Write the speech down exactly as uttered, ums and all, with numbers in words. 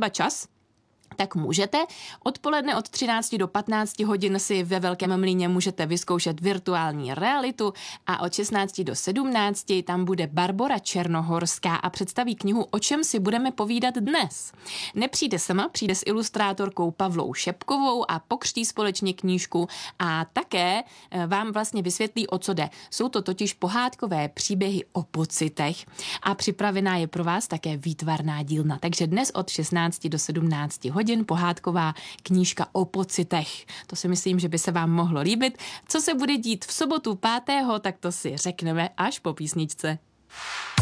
třeba čas, tak můžete. Odpoledne od třinácti do patnácti hodin si ve Velkém Mlýně můžete vyzkoušet virtuální realitu a od šestnácti do sedmnácti tam bude Barbora Černohorská a představí knihu O čem si budeme povídat dnes. Nepřijde sama, přijde s ilustrátorkou Pavlou Šepkovou a pokřtí společně knížku a také vám vlastně vysvětlí, o co jde. Jsou to totiž pohádkové příběhy o pocitech a připravená je pro vás také výtvarná dílna. Takže dnes od šestnácti do sedmnácti hodin pohádková knížka o pocitech. To si myslím, že by se vám mohlo líbit. Co se bude dít v sobotu pátého tak to si řekneme až po písničce.